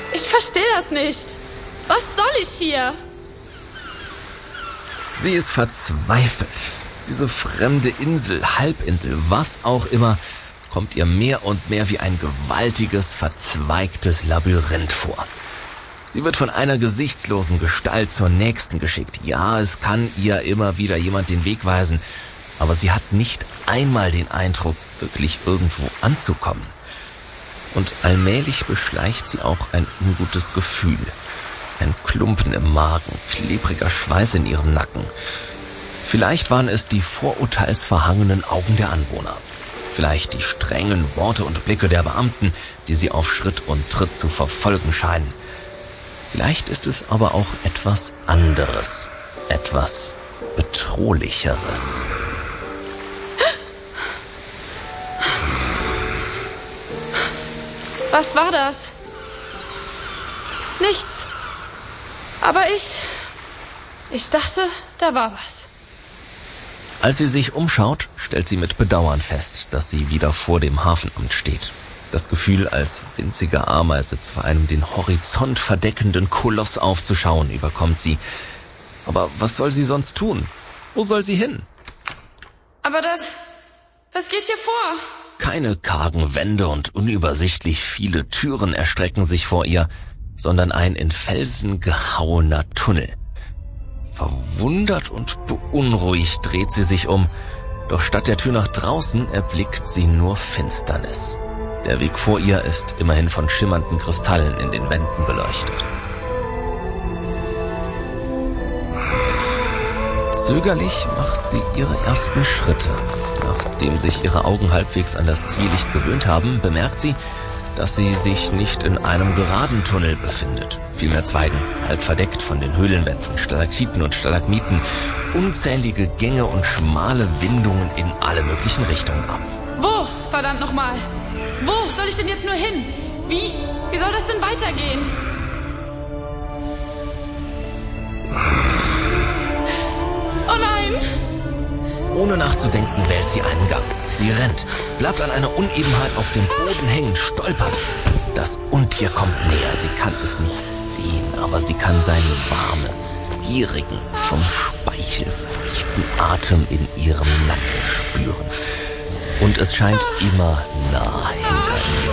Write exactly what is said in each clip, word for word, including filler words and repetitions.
Ich verstehe das nicht. Was soll ich hier? Sie ist verzweifelt. Diese fremde Insel, Halbinsel, was auch immer, kommt ihr mehr und mehr wie ein gewaltiges, verzweigtes Labyrinth vor. Sie wird von einer gesichtslosen Gestalt zur nächsten geschickt. Ja, es kann ihr immer wieder jemand den Weg weisen, aber sie hat nicht einmal den Eindruck, wirklich irgendwo anzukommen. Und allmählich beschleicht sie auch ein ungutes Gefühl. Ein Klumpen im Magen, klebriger Schweiß in ihrem Nacken. Vielleicht waren es die vorurteilsverhangenen Augen der Anwohner. Vielleicht die strengen Worte und Blicke der Beamten, die sie auf Schritt und Tritt zu verfolgen scheinen. Vielleicht ist es aber auch etwas anderes, etwas Bedrohlicheres. Was war das? Nichts. Aber ich... Ich dachte, da war was. Als sie sich umschaut, stellt sie mit Bedauern fest, dass sie wieder vor dem Hafenamt steht. Das Gefühl, als winzige Ameise vor einem den Horizont verdeckenden Koloss aufzuschauen, überkommt sie. Aber was soll sie sonst tun? Wo soll sie hin? Aber das... Was geht hier vor? Keine kargen Wände und unübersichtlich viele Türen erstrecken sich vor ihr, sondern ein in Felsen gehauener Tunnel. Verwundert und beunruhigt dreht sie sich um, doch statt der Tür nach draußen erblickt sie nur Finsternis. Der Weg vor ihr ist immerhin von schimmernden Kristallen in den Wänden beleuchtet. Zögerlich macht sie ihre ersten Schritte. Nachdem sich ihre Augen halbwegs an das Zwielicht gewöhnt haben, bemerkt sie, dass sie sich nicht in einem geraden Tunnel befindet. Vielmehr zweigen, halb verdeckt von den Höhlenwänden, Stalaktiten und Stalagmiten, unzählige Gänge und schmale Windungen in alle möglichen Richtungen ab. Wo, verdammt nochmal? Wo soll ich denn jetzt nur hin? Wie, wie soll das denn weitergehen? Oh nein! Ohne nachzudenken wählt sie einen Gang. Sie rennt, bleibt an einer Unebenheit auf dem Boden hängen, stolpert. Das Untier kommt näher. Sie kann es nicht sehen, aber sie kann seinen warmen, gierigen, vom Speichel feuchten Atem in ihrem Nacken spüren. Und es scheint immer nah hinter ihr.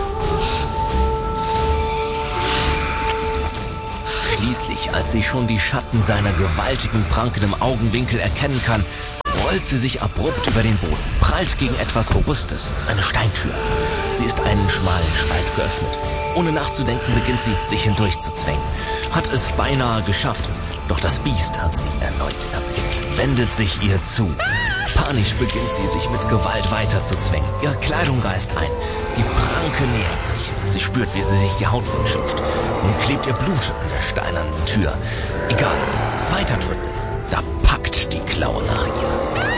Schließlich, als sie schon die Schatten seiner gewaltigen Pranken im Augenwinkel erkennen kann, rollt sie sich abrupt über den Boden, prallt gegen etwas Robustes, eine Steintür. Sie ist einen schmalen Spalt geöffnet. Ohne nachzudenken beginnt sie, sich hindurchzuzwängen. Hat es beinahe geschafft, doch das Biest hat sie erneut erblickt, wendet sich ihr zu. Panisch beginnt sie, sich mit Gewalt weiterzuzwängen. Ihre Kleidung reißt ein, die Pranke nähert sich. Sie spürt, wie sie sich die Haut wundschürft. Nun klebt ihr Blut an der steinernen Tür. Egal, weiterdrücken. Da packt die Klaue nach ihr.